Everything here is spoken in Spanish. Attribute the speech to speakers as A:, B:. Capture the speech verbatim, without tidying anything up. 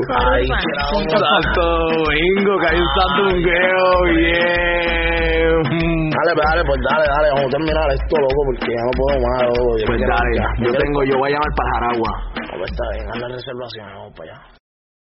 A: Ay,
B: Santo Domingo, que hay un sandungueo, bien.
A: Dale, dale, pues dale, dale, vamos a terminar esto, loco, porque ya no puedo más, loco.
B: Pues dale, yo tengo, yo voy a llamar para Jaragua.
A: Pues está bien, haz la reservación, vamos para allá.